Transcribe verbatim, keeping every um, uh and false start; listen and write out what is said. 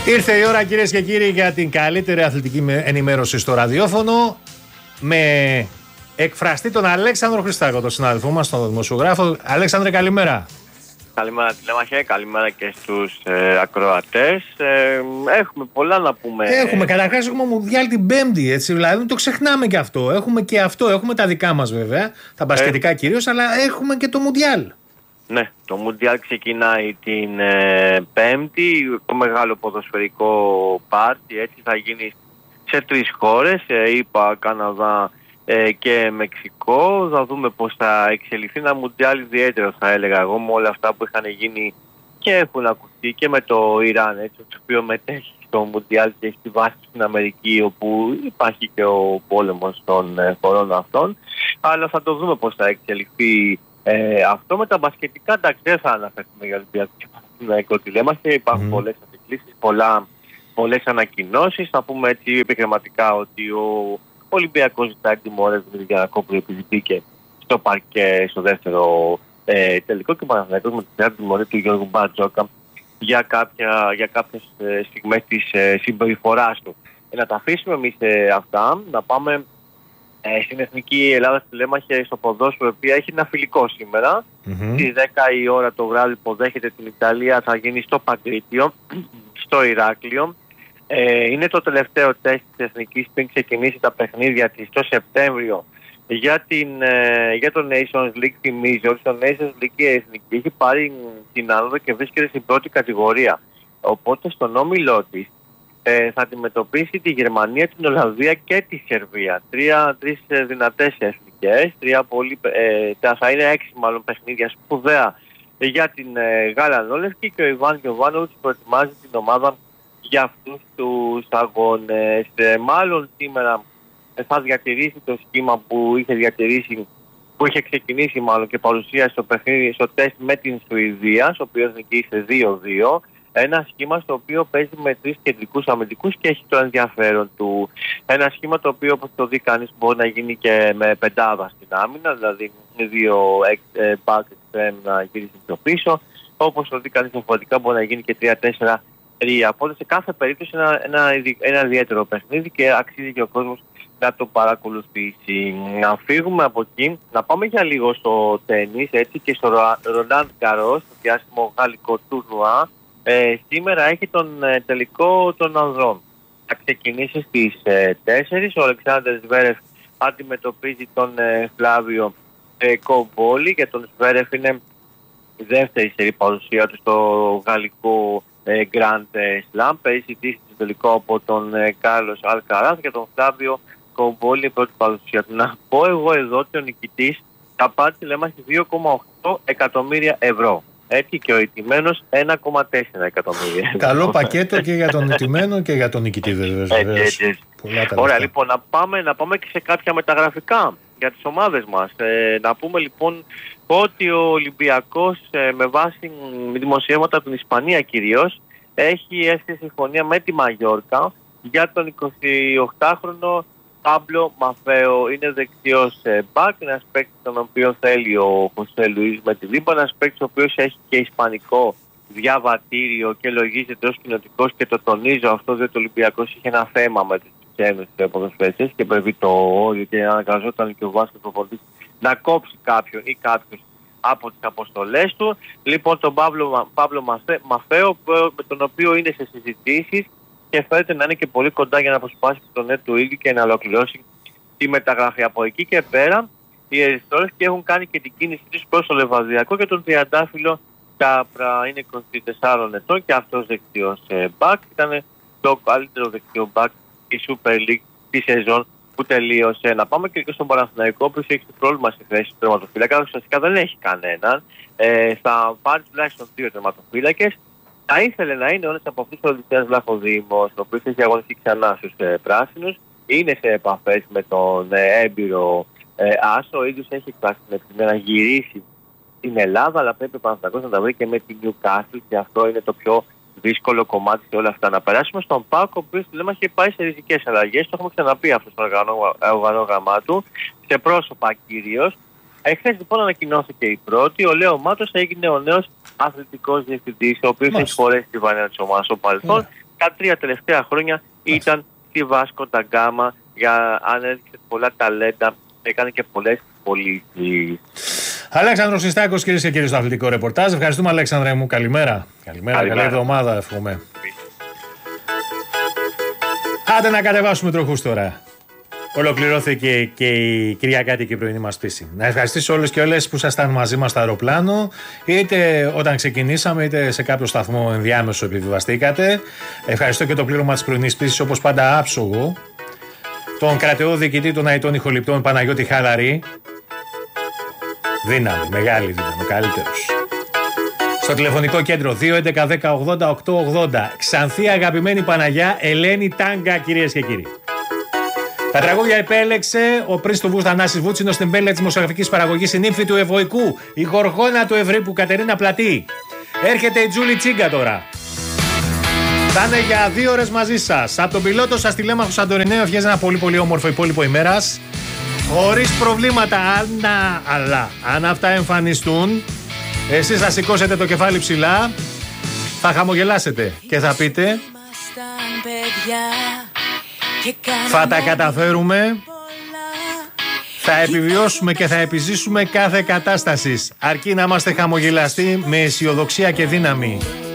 Ήρθε η ώρα, κυρίες και κύριοι, για την καλύτερη αθλητική ενημέρωση στο ραδιόφωνο, με εκφραστή τον Αλέξανδρο Χριστάκο, τον συνάδελφό μας, τον δημοσιογράφο. Αλέξανδρε, καλημέρα. Καλημέρα τηλέμαχε, καλημέρα και στους ε, ακροατές. Ε, έχουμε πολλά να πούμε. Έχουμε, καταρχάς έχουμε Μουντιάλ την Πέμπτη, έτσι, δηλαδή μην το ξεχνάμε και αυτό. Έχουμε και αυτό, έχουμε τα δικά μας βέβαια, τα μπασκετικά ε, κυρίως, αλλά έχουμε και το Μουντιάλ. Ναι, το Μουντιάλ ξεκινάει την ε, Πέμπτη, το μεγάλο ποδοσφαιρικό πάρτι, έτσι θα γίνει σε τρεις χώρες, ε, είπα Καναδά ε, και Μεξικό. Θα δούμε πώς θα εξελιχθεί ένα Μουντιάλ ιδιαίτερο, θα έλεγα εγώ, με όλα αυτά που είχαν γίνει και έχουν ακουστεί και με το Ιράν, έτσι, το οποίο μετέχει στο Μουντιάλ και στη βάση στην Αμερική, όπου υπάρχει και ο πόλεμος των ε, χωρών αυτών. Αλλά θα το δούμε πώς θα εξελιχθεί Ε, αυτό. Με τα μπασκετικά, εντάξει, δεν θα αναφερθούμε για Ολυμπιακό και Παναθηναϊκό τηλέμαχε. Υπάρχουν mm. πολλές αντικλήσεις, πολλές ανακοινώσεις. Θα πούμε έτσι επιγραμματικά ότι ο Ολυμπιακός ζητάει τιμωρές με τον Γιαννακόπουλο επειδή μπήκε στο παρκέ στο δεύτερο ε, τελικό, και ο Παναθηναϊκός με την τιμωρία του Γιώργου Μπαρτζόκα για, κάποια, για κάποιες ε, στιγμές της ε, συμπεριφοράς του. Ε, να τα αφήσουμε εμείς ε, αυτά, να πάμε Ε, στην Εθνική Ελλάδα τηλέμαχε στο ποδόσφαιρο, η οποία έχει ένα φιλικό σήμερα. Mm-hmm. Στις δέκα η ώρα το βράδυ υποδέχεται την Ιταλία, θα γίνει στο Παγκρίτιο, στο Ηράκλειο. Ε, είναι το τελευταίο τεστ της Εθνικής πριν ξεκινήσει τα παιχνίδια της το Σεπτέμβριο για, την, ε, για το Nations League. Θυμίζω ότι στο Nations League η Εθνική έχει πάρει την άνοδο και βρίσκεται στην πρώτη κατηγορία. Οπότε στον όμιλό της Ε, θα αντιμετωπίσει τη Γερμανία, την Ολλανδία και τη Σερβία. Τρία, τρεις ε, δυνατές εθνικές, τρία πολύ, ε, θα είναι έξι μάλλον παιχνίδια σπουδαία για την ε, Γαλανόλευκη, και ο Ιβάν Γιοβάνοβιτς προετοιμάζει την ομάδα για αυτούς τους αγώνες. Ε, μάλλον σήμερα ε, θα διατηρήσει το σχήμα που είχε διατηρήσει, που είχε ξεκινήσει μάλλον και παρουσίασε στο παιχνίδι, στο τεστ με την Σουηδία, στο οποίο νικήσε δύο δύο. Ένα σχήμα στο οποίο παίζει με τρεις κεντρικούς αμυντικούς και έχει το ενδιαφέρον του. Ένα σχήμα το οποίο, όπως το δει κανείς, μπορεί να γίνει και με πεντάδα στην άμυνα, δηλαδή δύο back extreme να γυρίσει πιο πίσω. Όπως το δει κανείς διαφορετικά, μπορεί να γίνει και τρία τέσσερα τρία. Οπότε σε κάθε περίπτωση ένα, ένα, ένα ιδιαίτερο παιχνίδι και αξίζει και ο κόσμος να το παρακολουθήσει. Να φύγουμε από εκεί, να πάμε για λίγο στο τένις, έτσι, και στο Ρολάντ Γκαρός, το διάσημο γαλλικό τουρνουά. Ε, σήμερα έχει τον ε, τελικό των ανδρών. Θα ξεκινήσει στις ε, τέσσερις. Ο Αλεξάνδρ Σβέρεφ αντιμετωπίζει τον ε, Φλάβιο ε, Κομπόλη, και τον Σβέρεφ είναι η δεύτερη σερή παρουσία του στο γαλλικό ε, Grand Slam. Πέρυσι τύχη στο τελικό από τον ε, Κάρλος Αλκαράθ, και τον Φλάβιο Κομπόλη η πρώτη παρουσία του. Να πω εγώ εδώ ότι ο νικητής θα πάρει τηλέμαχη δύο κόμμα οκτώ εκατομμύρια ευρώ. Έτσι, και ο ηττημένος ένα κόμμα τέσσερα εκατομμύρια. Καλό πακέτο και για τον ηττημένο και για τον νικητή, βέβαια. Ωραία, λοιπόν, να πάμε, να πάμε και σε κάποια μεταγραφικά για τις ομάδες μας. Ε, να πούμε λοιπόν ότι ο Ολυμπιακός, ε, με βάση δημοσιεύματα από την Ισπανία κυρίως, έχει έρθει συμφωνία με τη Μαγιόρκα για τον εικοσιοκτάχρονο Πάμπλο Μαφέο. Είναι δεξιός μπακ, ένας παίκτης τον οποίο θέλει ο Χωσέ Λουίς με τη Λίμπα, ένας παίκτης ο οποίος έχει και ισπανικό διαβατήριο και λογίζεται ως κοινοτικός, και το τονίζω αυτό διότι ο Ολυμπιακός είχε ένα θέμα με τους ξένους ποδοσφαιριστές και πρέπει το όριο, και αναγκαζόταν και ο βάσκετ προπονητής να κόψει κάποιον ή κάποιους από τις αποστολές του. Λοιπόν, τον Παύλο, Παύλο Μαφέο, με τον οποίο είναι σε συζητήσεις και φαίνεται να είναι και πολύ κοντά για να αποσπάσει το νέτ του ίδιου και να ολοκληρώσει τη μεταγραφή. Από εκεί και πέρα, οι Ερυθρόλευκοι και έχουν κάνει και την κίνησή τους προς το Λεβαδιακό, και τον τριαντάφυλλο Κάπρα είναι είκοσι τεσσάρων ετών και αυτός δεξιός μπακ. Ήταν το καλύτερο δεξιό μπακ η Super League τη σεζόν που τελείωσε. Να πάμε και στον Παναθηναϊκό, που έχει πρόβλημα στη θέση του τερματοφύλακα. Ουσιαστικά δεν έχει κανέναν. Ε, θα πάρει τουλάχιστον δύο τερματοφύλακες. Θα ήθελε να είναι ένας από αυτούς ο Οδυσσέας Βλαχοδήμος, ο οποίος έχει αγωνιστεί ξανά στους ε, πράσινους. Είναι σε επαφές με τον ε, έμπειρο ε, Άσο. Ο ίδιος έχει εκφράσει την ευθύνη να γυρίσει στην Ελλάδα, αλλά πρέπει ο Παναθηναϊκός να τα βρει και με την Newcastle, και αυτό είναι το πιο δύσκολο κομμάτι σε όλα αυτά. Να περάσουμε στον ΠΑΟΚ, ο οποίος λέμε έχει πάει σε ριζικές αλλαγές. Το έχουμε ξαναπεί αυτό στο οργανόγραμμά του, σε πρόσωπα κυρίως. Εχθές λοιπόν ανακοινώθηκε η πρώτη. Ο Λέο Μάτος έγινε ο νέος αθλητικός διευθυντής, ο οποίος έχει φορέσει τη βανέα της ομάδας στο παρελθόν. Yeah. τα τρία τελευταία χρόνια ήταν στη Βάσκο ντα Γκάμα, για ανέδειξε πολλά ταλέντα, έκανε και πολλές πωλήσεις. Αλέξανδρος Χριστάκος, κυρίες και κύριοι, στο αθλητικό ρεπορτάζ. Ευχαριστούμε, Αλέξανδρε μου. Καλημέρα. Καλημέρα, καλή εβδομάδα, εύχομαι. Άντε να κατεβάσουμε τροχούς τώρα. Ολοκληρώθηκε και η Κυριακάτικη πρωινή μας πτήση. Να ευχαριστήσω όλους και όλες που ήσασταν μαζί μας στο αεροπλάνο, είτε όταν ξεκινήσαμε, είτε σε κάποιο σταθμό ενδιάμεσο επιβιβαστήκατε. Ευχαριστώ και το πλήρωμα της πρωινής πτήσης, όπως πάντα άψογο, τον κρατεό διοικητή των Αητών Ηχοληπτών Παναγιώτη Χαλαρή. Δύναμη, μεγάλη δύναμη, ο καλύτερος. Στο τηλεφωνικό κέντρο δύο έντεκα δέκα ογδόντα οκτώ ογδόντα. Ξανθή αγαπημένη Παναγιά, Ελένη Τάγκα, κυρίες και κύριοι. Τα τραγούδια επέλεξε ο Πρίστοβους Θανάσης Βούτσινος στην μπέλα της δημοσιογραφικής παραγωγής, η νύμφη του Ευωικού, η γοργόνα του Ευρύπου Κατερίνα Πλατή. Έρχεται η Τζούλη Τσίγκα τώρα. Θα είναι για δύο ώρες μαζί σας. Από τον πιλότο σας τηλέμαχο Σαντορινέο ευχαριστώ ένα πολύ πολύ όμορφο υπόλοιπο ημέρας. Χωρίς προβλήματα, αν, αλλά αν αυτά εμφανιστούν, εσείς θα σηκώσετε το κεφάλι ψηλά, θα χαμογελάσετε και θα πείτε θα τα καταφέρουμε, θα επιβιώσουμε και θα επιζήσουμε κάθε κατάσταση, αρκεί να είμαστε χαμογελαστοί με αισιοδοξία και δύναμη.